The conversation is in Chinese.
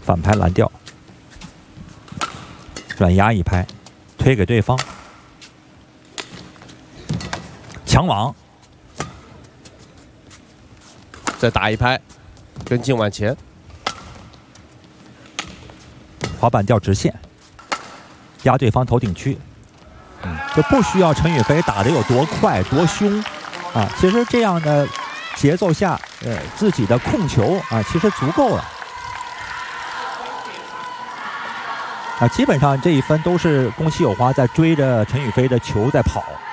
反拍拦吊，软压一拍，推给对方，强网， 再打一拍，跟进往前， 滑板吊直线，压对方头顶区。就不需要陈雨菲打得有多快多凶啊，其实这样的节奏下，自己的控球啊，其实足够了。啊，基本上这一分都是宫崎有花在追着陈雨菲的球在跑。